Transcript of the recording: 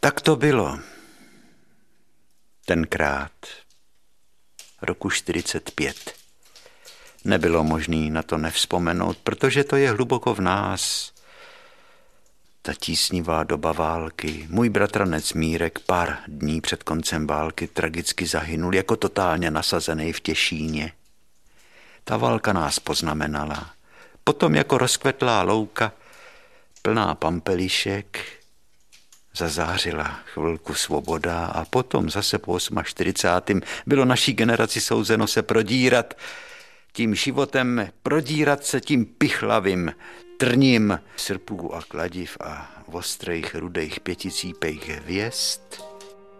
Tak to bylo. Tenkrát, roku 45. Nebylo možné na to nevzpomenout, protože to je hluboko v nás. Ta tísnivá doba války. Můj bratranec Mírek pár dní před koncem války tragicky zahynul jako totálně nasazený v Těšíně. Ta válka nás poznamenala. Potom jako rozkvetlá louka, plná pampelišek, zazářila chvilku svoboda a potom zase po 48. bylo naší generaci souzeno se prodírat tím životem, prodírat se tím pichlavým trním srpů a kladiv a ostrých rudých pěticípejch hvězd.